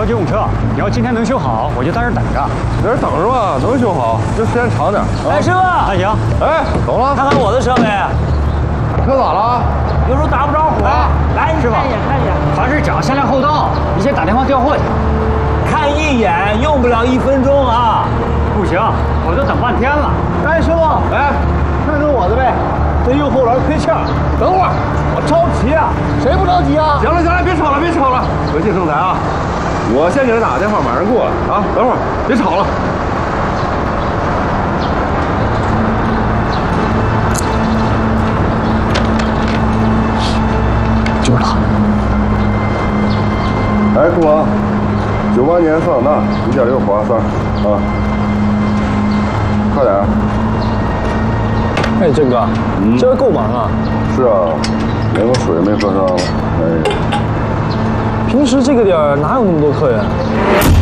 调机动车，你要今天能修好，我就在这等着。 在这等着吧，能修好，就时间长点。 哎，师傅， 那行， 哎，走了。 看看我的车没？ 车咋了？ 有时候打不着火。来，你师傅看一眼，看一眼。 凡是讲先亮后到，你先打电话调货去。 看一眼，用不了1分钟啊。 不行，我都等半天了。 哎，师傅， 哎， 看看我的呗，这右后轮缺气儿。 等会儿， 我着急啊。谁不着急啊？ 行了行了，别吵了别吵了，微信生财啊！我先给他打个电话，马上过来啊！等会儿，别吵了。 就是他。 哎，顾王，98年桑塔纳1.6滑3啊，快点。 哎，郑哥，今儿够忙啊！ 是啊，连口水没喝上。哎， 平时这个点儿哪有那么多客人？